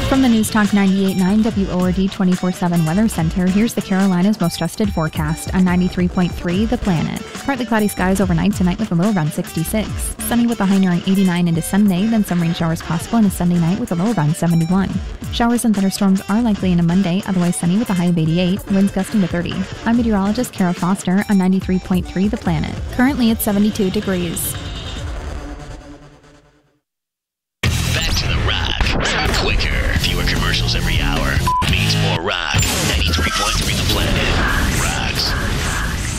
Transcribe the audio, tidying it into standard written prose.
From the News Talk 98.9 WORD 24/7 Weather Center, here's the Carolinas' most trusted forecast on 93.3 The Planet. Partly cloudy skies overnight tonight with a low around 66. Sunny with a high nearing 89 into Sunday, then some rain showers possible on a Sunday night with a low around 71. Showers and thunderstorms are likely into Monday, otherwise sunny with a high of 88, winds gusting to 30. I'm meteorologist Kara Foster on 93.3 The Planet. Currently it's 72 degrees. Quicker, fewer commercials every hour means more rock. 93.3 The Planet. Rocks.